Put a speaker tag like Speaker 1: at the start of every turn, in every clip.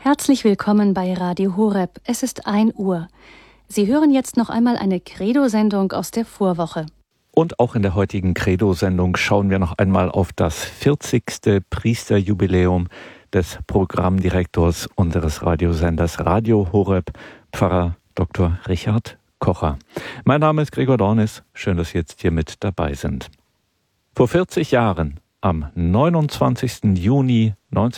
Speaker 1: Herzlich willkommen bei Radio Horeb. Es ist 1 Uhr. Sie hören jetzt noch einmal eine Credo-Sendung aus der Vorwoche.
Speaker 2: Und auch in der heutigen Credo-Sendung schauen wir noch einmal auf das 40. Priesterjubiläum des Programmdirektors unseres Radiosenders Radio Horeb, Pfarrer Dr. Richard Kocher. Mein Name ist Gregor Dornis. Schön, dass Sie jetzt hier mit dabei sind. Vor 40 Jahren, am 29. Juni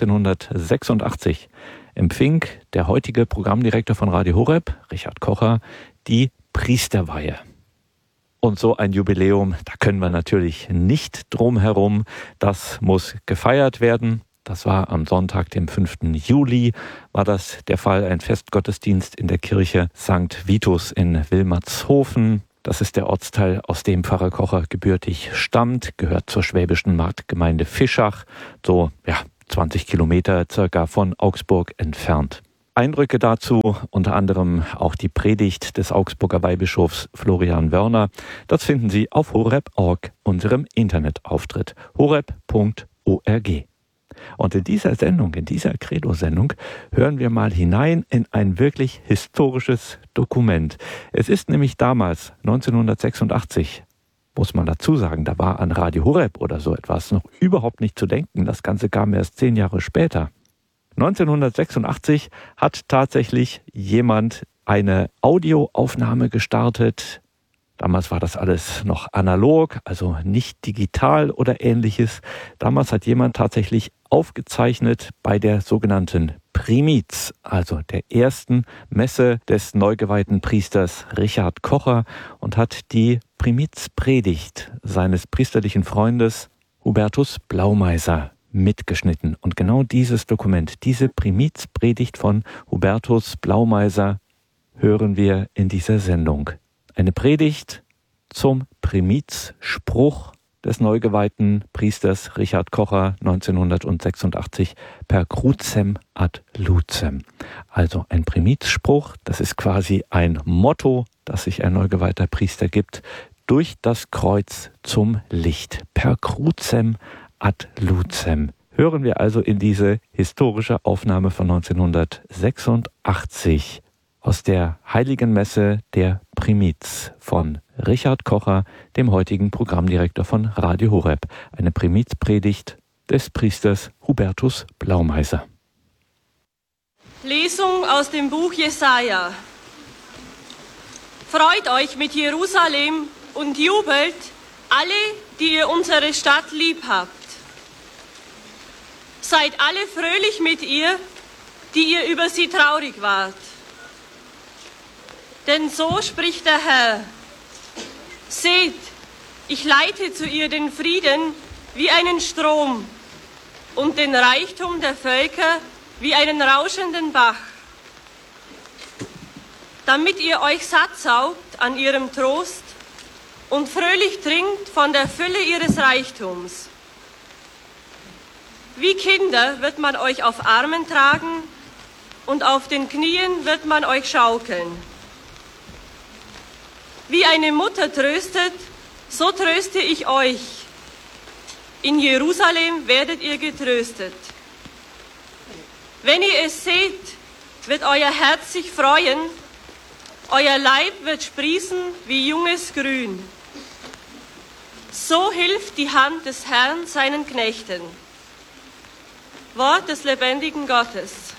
Speaker 2: 1986, empfing der heutige Programmdirektor von Radio Horeb, Richard Kocher, die Priesterweihe. Und so ein Jubiläum, da können wir natürlich nicht drum herum. Das muss gefeiert werden. Das war am Sonntag, dem 5. Juli, war das der Fall, ein Festgottesdienst in der Kirche St. Vitus in Wilmershofen. Das ist der Ortsteil, aus dem Pfarrer Kocher gebürtig stammt, gehört zur schwäbischen Marktgemeinde Fischach, so 20 Kilometer circa von Augsburg entfernt. Eindrücke dazu, unter anderem auch die Predigt des Augsburger Weihbischofs Florian Wörner, das finden Sie auf horeb.org, unserem Internetauftritt, horeb.org. Und in dieser Sendung, in dieser Credo-Sendung, hören wir mal hinein in ein wirklich historisches Dokument. Es ist nämlich damals, 1986, muss man dazu sagen, da war an Radio Horeb oder so etwas noch überhaupt nicht zu denken. Das Ganze kam erst 10 Jahre später. 1986 hat tatsächlich jemand eine Audioaufnahme gestartet. Damals war das alles noch analog, also nicht digital oder ähnliches. Damals hat jemand tatsächlich aufgezeichnet bei der sogenannten Primiz, also der ersten Messe des neu geweihten Priesters Richard Kocher, und hat die Primizpredigt seines priesterlichen Freundes Hubertus Blaumeiser mitgeschnitten. Und genau dieses Dokument, diese Primizpredigt von Hubertus Blaumeiser, hören wir in dieser Sendung. Eine Predigt zum Primizspruch des neu geweihten Priesters Richard Kocher 1986 per crucem ad lucem. Also ein Primizspruch, das ist quasi ein Motto, das sich ein neu geweihter Priester gibt, durch das Kreuz zum Licht. Per crucem ad lucem. Hören wir also in diese historische Aufnahme von 1986 aus der Heiligen Messe der Primiz von Richard Kocher, dem heutigen Programmdirektor von Radio Horeb. Eine Primizpredigt des Priesters Hubertus Blaumeiser.
Speaker 3: Lesung aus dem Buch Jesaja. Freut euch mit Jerusalem und jubelt, alle, die ihr unsere Stadt lieb habt. Seid alle fröhlich mit ihr, die ihr über sie traurig wart. Denn so spricht der Herr: Seht, ich leite zu ihr den Frieden wie einen Strom und den Reichtum der Völker wie einen rauschenden Bach, damit ihr euch satt saugt an ihrem Trost und fröhlich trinkt von der Fülle ihres Reichtums. Wie Kinder wird man euch auf Armen tragen und auf den Knien wird man euch schaukeln. Wie eine Mutter tröstet, so tröste ich euch. In Jerusalem werdet ihr getröstet. Wenn ihr es seht, wird euer Herz sich freuen, euer Leib wird sprießen wie junges Grün. So hilft die Hand des Herrn seinen Knechten. Wort des lebendigen Gottes.